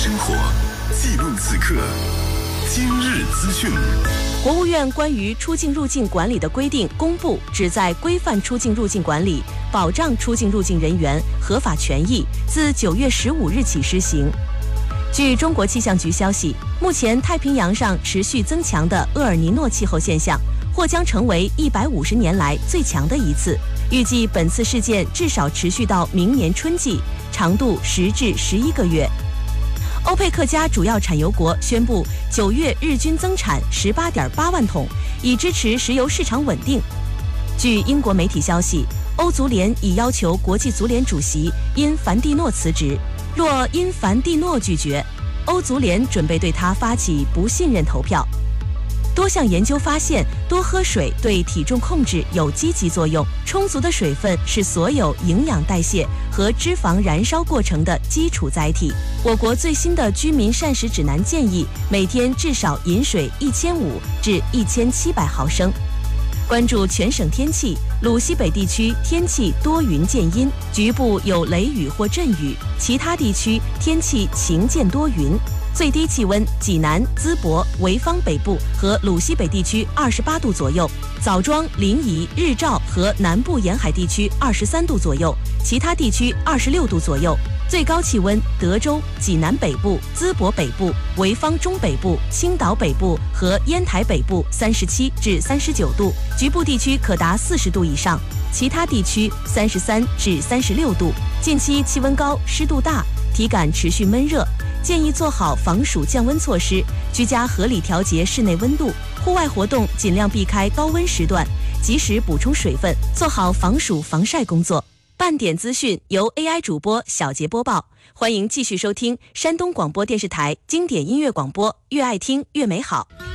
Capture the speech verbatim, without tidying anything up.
生活，记录此刻。今日资讯。 国务院关于出境入境管理的规定公布，旨在规范出境入境管理，保障出境入境人员合法权益，自九月十五日起施行。据中国气象局消息，目前太平洋上持续增强的厄尔尼诺气候现象，或将成为一百五十年来最强的一次。预计本次事件至少持续到明年春季，长度十至十一个月。欧佩克加主要产油国宣布，九月日均增产十八点八万桶，以支持石油市场稳定。据英国媒体消息，欧足联已要求国际足联主席因凡蒂诺辞职，若因凡蒂诺拒绝，欧足联准备对他发起不信任投票。多项研究发现，多喝水对体重控制有积极作用。充足的水分是所有营养代谢和脂肪燃烧过程的基础载体。我国最新的居民膳食指南建议，每天至少饮水一千五至一千七百毫升。关注全省天气，鲁西北地区天气多云见阴，局部有雷雨或阵雨，其他地区天气晴见多云。最低气温，济南、淄博、潍坊北部和鲁西北地区二十八度左右，枣庄、临沂、日照和南部沿海地区二十三度左右，其他地区二十六度左右。最高气温，德州、济南北部、淄博北部、潍坊中北部、青岛北部和烟台北部三十七至三十九度，局部地区可达四十度以上，其他地区三十三至三十六度。近期气温高，湿度大，体感持续闷热，建议做好防暑降温措施，居家合理调节室内温度，户外活动尽量避开高温时段，及时补充水分，做好防暑防晒工作。半点资讯由 A I 主播小杰播报，欢迎继续收听山东广播电视台经典音乐广播，越爱听越美好。